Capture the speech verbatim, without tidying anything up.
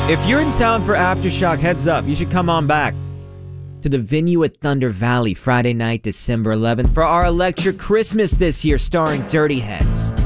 If you're in town for Aftershock, heads up, you should come on back to the venue at Thunder Valley Friday night, December eleventh for our Electric Christmas this year starring Dirty Heads.